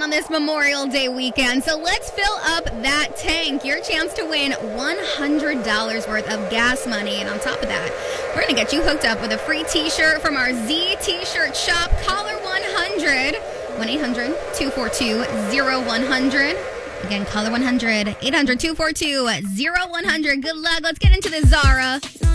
on this Memorial Day weekend, so let's fill up that tank. Your chance to win $100 worth of gas money. And on top of that, we're going to get you hooked up with a free t-shirt from our Z T-shirt shop. Caller 100, 1-800-242-0100. Again, caller 100, 800-242-0100. Good luck. Let's get into this, Zara.